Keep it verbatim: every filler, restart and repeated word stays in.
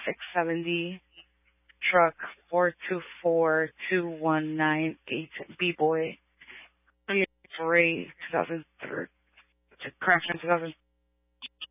six seventy, truck four two four two one nine eight, B-Boy, three two thousand three, Craftsman two thousand